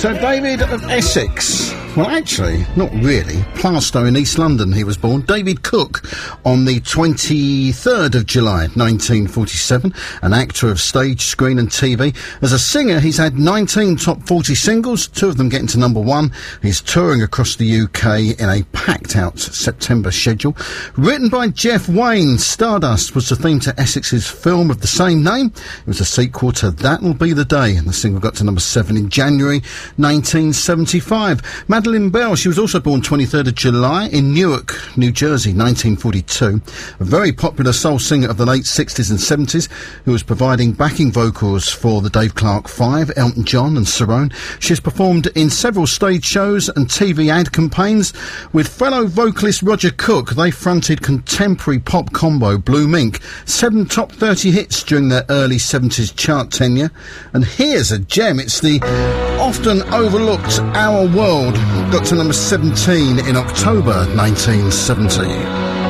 So David of Essex. Well, actually, not really. Plaistow in East London he was born. David Cook on the 23rd of July 1947. An actor of stage, screen and TV. As a singer, he's had 19 top 40 singles, 2 of them getting to number 1. He's touring across the UK in a packed-out September schedule. Written by Jeff Wayne, Stardust was the theme to Essex's film of the same name. It was a sequel to That'll Be the Day, and the single got to number 7 in January 1975. Madeline Bell, she was also born 23rd of July in Newark, New Jersey, 1942. A very popular soul singer of the late 60s and 70s who was providing backing vocals for the Dave Clark Five, Elton John and Cerrone. She has performed in several stage shows and TV ad campaigns. With fellow vocalist Roger Cook, they fronted contemporary pop combo Blue Mink. 7 top 30 hits during their early 70s chart tenure. And here's a gem. It's the often overlooked Our World. Got to number 17 in October 1970.